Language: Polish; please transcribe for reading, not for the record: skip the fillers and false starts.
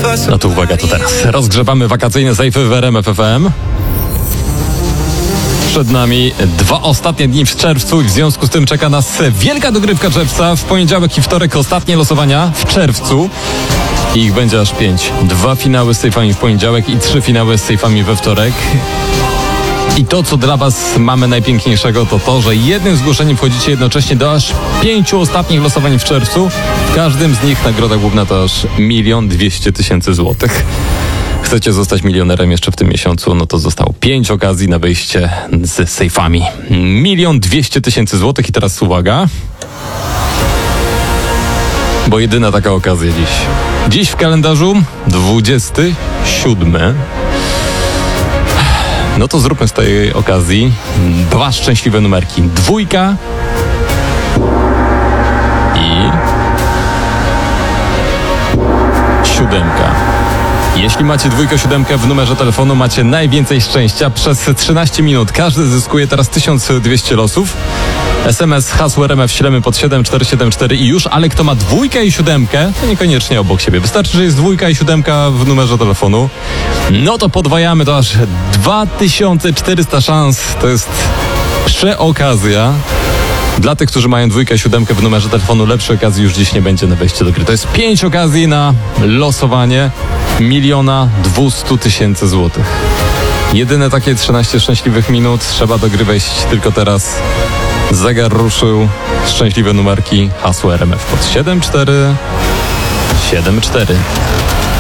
No to uwaga, to teraz rozgrzewamy wakacyjne sejfy w RMF FM. Przed nami 2 ostatnie dni w czerwcu i w związku z tym czeka nas wielka dogrywka czerwca. W poniedziałek i wtorek ostatnie losowania w czerwcu. Ich będzie aż 5. 2 finały z sejfami w poniedziałek i 3 finały z sejfami we wtorek. I to, co dla Was mamy najpiękniejszego, to to, że jednym zgłoszeniem wchodzicie jednocześnie do aż 5 ostatnich losowań w czerwcu. W każdym z nich nagroda główna to aż 1 200 000 złotych. Chcecie zostać milionerem jeszcze w tym miesiącu, no to zostało 5 okazji na wyjście z sejfami. 1 200 000 złotych i teraz uwaga, bo jedyna taka okazja dziś. Dziś w kalendarzu 27. No to zróbmy z tej okazji 2 szczęśliwe numerki. 2 i 7. Jeśli macie 2, 7 w numerze telefonu, macie najwięcej szczęścia. Przez 13 minut każdy zyskuje teraz 1200 losów. SMS hasło RMF ślemy pod 7474 i już, ale kto ma 2 i 7, to niekoniecznie obok siebie. Wystarczy, że jest 2 i 7 w numerze telefonu. No to podwajamy, to aż 2400 szans. To jest przeokazja. Dla tych, którzy mają 2 i 7 w numerze telefonu, lepszej okazji już dziś nie będzie na wejście do gry. To jest 5 okazji na losowanie 1 200 000 złotych. Jedyne takie 13 szczęśliwych minut. Trzeba do gry wejść tylko teraz. Zegar ruszył. Szczęśliwe numerki. Hasło RMF pod 7474.